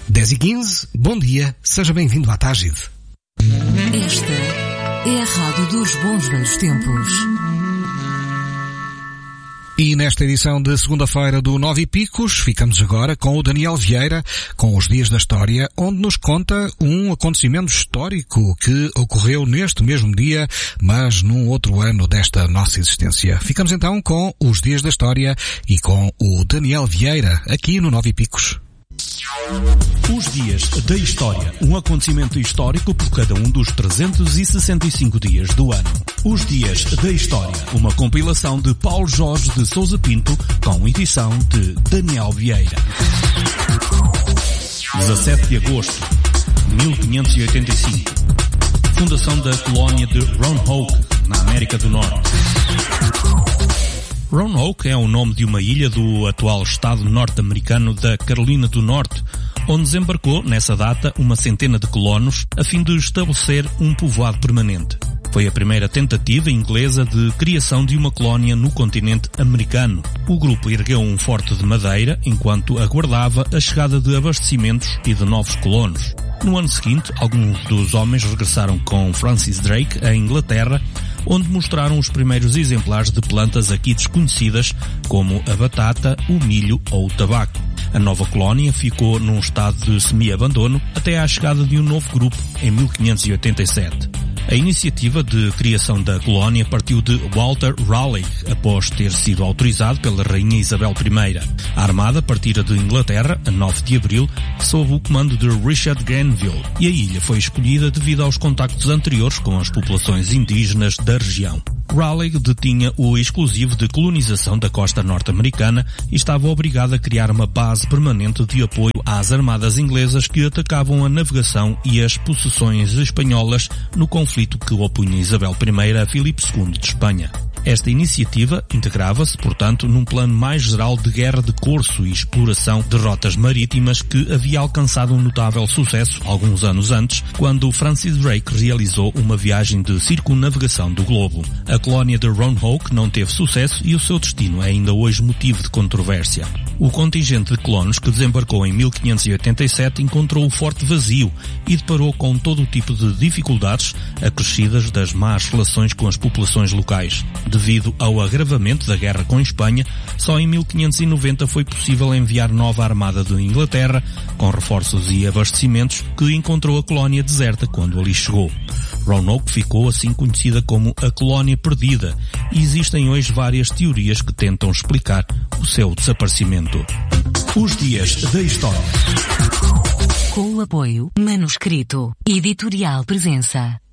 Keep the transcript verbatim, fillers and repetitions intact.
dez e quinze, bom dia, seja bem-vindo à Tágide. Esta é a Rádio dos Bons Velhos Tempos. E nesta edição de segunda-feira do Nove e Picos, ficamos agora com o Daniel Vieira, com os Dias da História, onde nos conta um acontecimento histórico que ocorreu neste mesmo dia, mas num outro ano desta nossa existência. Ficamos então com os Dias da História e com o Daniel Vieira, aqui no Nove e Picos. Os Dias da História, um acontecimento histórico por cada um dos trezentos e sessenta e cinco dias do ano. Os Dias da História, uma compilação de Paulo Jorge de Sousa Pinto, com edição de Daniel Vieira. dezassete de agosto de mil quinhentos e oitenta e cinco. Fundação da colónia de Roanoke, na América do Norte. Roanoke é o nome de uma ilha do atual estado norte-americano da Carolina do Norte, onde desembarcou, nessa data, uma centena de colonos a fim de estabelecer um povoado permanente. Foi a primeira tentativa inglesa de criação de uma colónia no continente americano. O grupo ergueu um forte de madeira enquanto aguardava a chegada de abastecimentos e de novos colonos. No ano seguinte, alguns dos homens regressaram com Francis Drake à Inglaterra, onde mostraram os primeiros exemplares de plantas aqui desconhecidas, como a batata, o milho ou o tabaco. A nova colónia ficou num estado de semi-abandono até à chegada de um novo grupo em mil quinhentos e oitenta e sete. A iniciativa de criação da colónia partiu de Walter Raleigh, após ter sido autorizado pela Rainha Isabel I. A armada partira de Inglaterra, a nove de abril, sob o comando de Richard Grenville, e a ilha foi escolhida devido aos contactos anteriores com as populações indígenas da região. Raleigh detinha o exclusivo de colonização da costa norte-americana e estava obrigado a criar uma base permanente de apoio às armadas inglesas que atacavam a navegação e as possessões espanholas no conflito que opunha Isabel I a Filipe segundo de Espanha. Esta iniciativa integrava-se, portanto, num plano mais geral de guerra de corso e exploração de rotas marítimas que havia alcançado um notável sucesso alguns anos antes, quando Francis Drake realizou uma viagem de circunnavegação do globo. A colónia de Roanoke não teve sucesso e o seu destino é ainda hoje motivo de controvérsia. O contingente de colonos que desembarcou em mil quinhentos e oitenta e sete encontrou o forte vazio e deparou com todo o tipo de dificuldades acrescidas das más relações com as populações locais. Devido ao agravamento da guerra com Espanha, só em mil quinhentos e noventa foi possível enviar nova armada de Inglaterra, com reforços e abastecimentos, que encontrou a colónia deserta quando ali chegou. Roanoke ficou assim conhecida como a colónia perdida, e existem hoje várias teorias que tentam explicar o seu desaparecimento. Os Dias da História. Com o apoio Manuscrito Editorial Presença.